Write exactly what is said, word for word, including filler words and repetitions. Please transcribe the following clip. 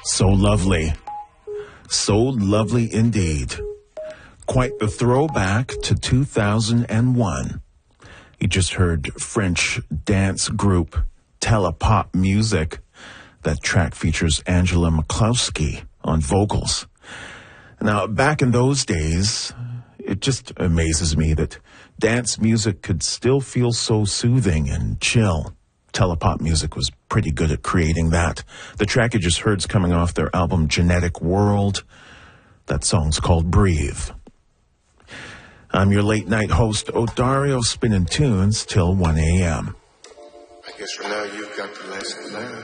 So lovely. So lovely indeed. Quite the throwback to two thousand one. You just heard French dance group Telepop Music. That track features Angela McCloskey on vocals. Now, back in those days, it just amazes me that dance music could still feel so soothing and chill. Telepop Music was pretty good at creating that. The track you just heard is coming off their album Genetic World. That song's called Breathe. I'm your late night host, Odario, spinning tunes till one a.m. I guess for now you've got the last laugh.